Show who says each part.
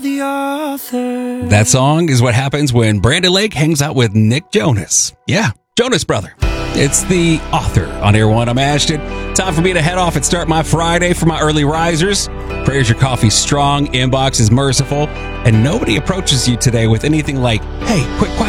Speaker 1: The author.
Speaker 2: That song is what happens when Brandon Lake hangs out with Nick Jonas. Yeah, Jonas Brother. It's The Author on Air One. I'm Ashton. Time for me to head off and start my Friday for my early risers. Prayers your coffee's strong, inbox is merciful, and nobody approaches you today with anything like, hey, quick question.